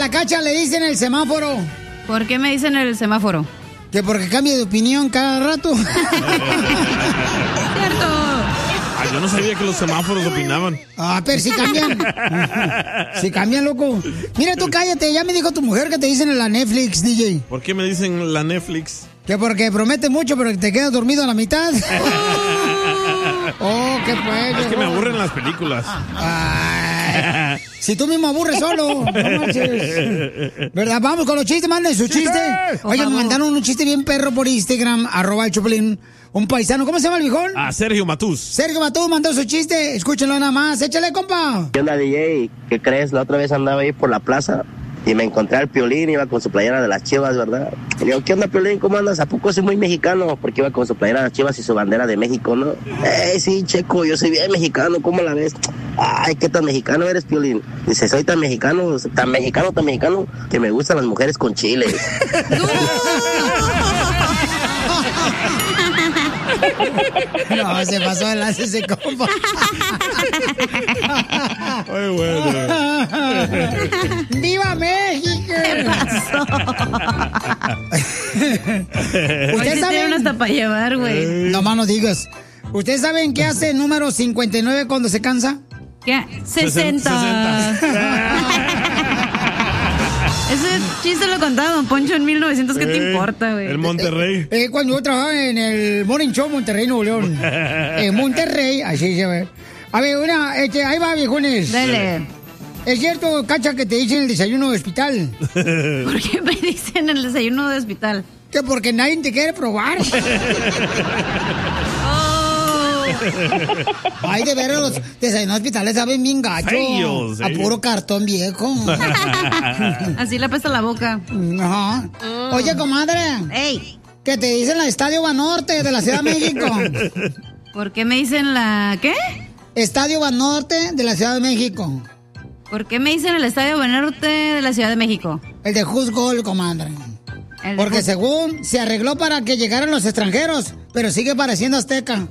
la Cacha le dicen el semáforo? ¿Por qué me dicen el semáforo? Que porque cambia de opinión cada rato. Cierto. Yo no sabía que los semáforos opinaban. Pero sí cambian. Sí cambian, loco. Mira, tú cállate. Ya me dijo tu mujer que te dicen en la Netflix, DJ. ¿Por qué me dicen la Netflix? Que porque promete mucho, pero que te quedas dormido a la mitad. Qué pues. Es que me aburren las películas. Ay, si tú mismo aburres solo, no marches. ¿Verdad? Vamos con los chistes, manden su chiste. Oye, me mandaron un chiste bien perro por Instagram, @el Choplin. Un paisano, ¿cómo se llama el viejón? Sergio Matús. Sergio Matús mandó su chiste, escúchenlo nada más, échale, compa. ¿Qué onda, DJ? ¿Qué crees? La otra vez andaba ahí por la plaza y me encontré al Piolín, iba con su playera de las Chivas, ¿verdad? Y le digo, ¿qué onda, Piolín? ¿Cómo andas? ¿A poco soy muy mexicano? Porque iba con su playera de las Chivas y su bandera de México, ¿no? Sí, Checo, yo soy bien mexicano, ¿cómo la ves? Ay, ¿qué tan mexicano eres, Piolín? Dice, soy tan mexicano, que me gustan las mujeres con chile. No, se pasó de enlace ese compa. Ay, bueno. ¡Viva México! ¿Qué pasó? ¿Ustedes saben hasta para llevar, güey? No más no digas. ¿Ustedes saben qué hace el número 59 cuando se cansa? ¿Qué? 60. Ese chiste lo contaba Don Poncho en 1900. ¿Qué te importa, güey? El Monterrey. Cuando yo trabajaba en el Morning Show Monterrey, Nuevo León. En Monterrey, así se ve. A ver, ahí va, viejones. Dale. ¿Es cierto, Cacha, que te dicen el desayuno de hospital? ¿Por qué me dicen el desayuno de hospital? Que porque nadie te quiere probar. Ay, de veras, los desayunos hospitales saben bien gacho. Feos, a puro cartón viejo. Así le apesta la boca. Ajá. Oye, comadre. ¡Ey! Que te dicen la Estadio Banorte de la Ciudad de México. ¿Por qué me dicen la qué? Estadio Banorte de la Ciudad de México. ¿Por qué me dicen el Estadio Banorte de la Ciudad de México? El de Juzgol, comadre. Porque según se arregló para que llegaran los extranjeros, pero sigue pareciendo azteca.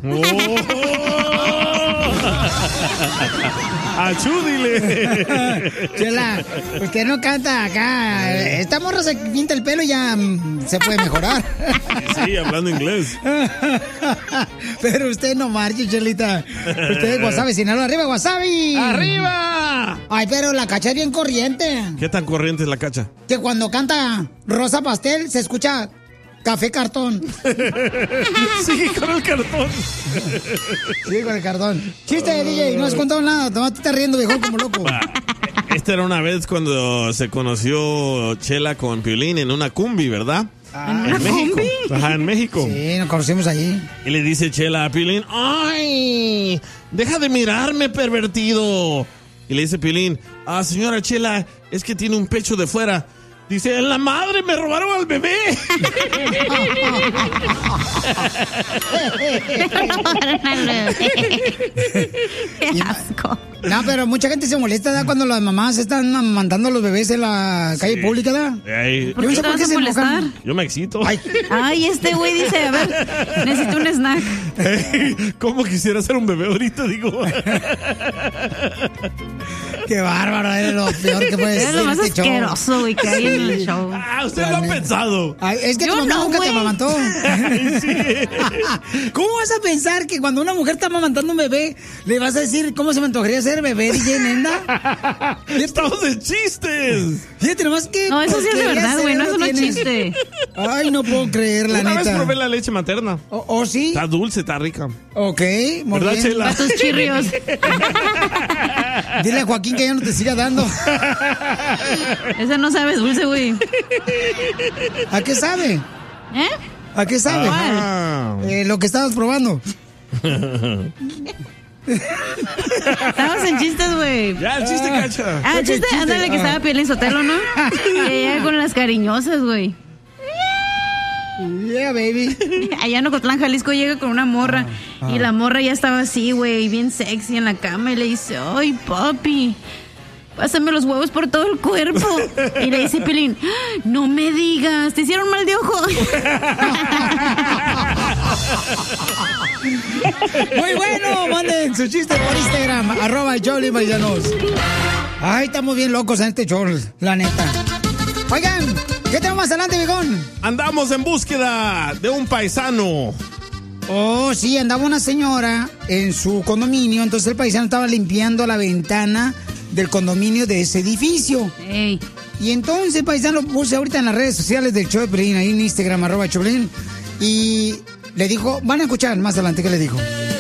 ¡Achúdile! Chela, usted no canta acá. Esta morra se pinta el pelo y ya se puede mejorar. Sí, hablando inglés. Pero usted no marche, Chelita. Usted es Guasave, Sinaloa. ¡Arriba, Wasabi! ¡Arriba! Ay, pero la Cacha es bien corriente. ¿Qué tan corriente es la Cacha? Que cuando canta Rosa Pastel se escucha Café Cartón. Sí, con el cartón. Sí, con el cartón. Chiste, DJ, no has contado nada. Tomás, te estás riendo, viejo, como loco. Esta era una vez cuando se conoció Chela con Piolín en una cumbi, ¿verdad? ¿En México? Ajá, en México. Sí, nos conocimos allí. Y le dice Chela a Piolín, ¡ay! ¡Deja de mirarme, pervertido! Y le dice Piolín, señora Chela, es que tiene un pecho de fuera. Dice, ¡la madre, me robaron al bebé! ¡Qué asco! No, pero mucha gente se molesta, ¿da? Cuando las mamás están mandando a los bebés en la calle pública, ¿da? ¿Por qué te vas a molestar? Yo me excito. Ay, este güey dice, a ver, necesito un snack. ¿Cómo quisiera ser un bebé ahorita? Digo. Qué bárbaro, eres lo peor que puede ser. Es lo más asqueroso, güey, que hay en el show. Usted lo ha pensado. Ay, es que tu mamá nunca te amamantó. Sí. ¿Cómo vas a pensar que cuando una mujer está amamantando un bebé, le vas a decir cómo se me antojaría ser bebé, DJ Nenda? Estamos de chistes. Fíjate nomás que... No, eso sí es de verdad, güey, no es un chiste. Ay, no puedo creer, la Una neta. vez probé la leche materna. ¿Oh, sí? Está dulce, está rica. Ok, muy ¿Verdad, bien. Chela? Para tus chirrios. Dile a Joaquín que ya no te siga dando. Ese no sabe dulce, güey. ¿A qué sabe? ¿Eh? ¿A qué sabe? Lo que estabas probando. Estamos en chistes, güey. Ya, el chiste, Cacha. El chiste, ándale, que estaba Piolín Sotelo, ¿no? Y ella con las cariñosas, güey. Yeah, baby. Allá en Ocotlán, Jalisco, llega con una morra. Y la morra ya estaba así, güey, bien sexy en la cama. Y le dice, ay, papi, pásame los huevos por todo el cuerpo. Y le dice Piolín, no me digas, ¿te hicieron mal de ojo? Muy bueno, manden su chiste por Instagram, @Jolly Marianos. Ay, estamos bien locos en este show, la neta. Oigan, ¿qué tenemos más adelante, viejón? Andamos en búsqueda de un paisano. Oh, sí, andaba una señora en su condominio, entonces el paisano estaba limpiando la ventana del condominio de ese edificio. Ey. Y entonces el paisano lo puse ahorita en las redes sociales del show de Piolín, ahí en Instagram, @Choplin, y le dijo, van a escuchar más adelante qué le dijo.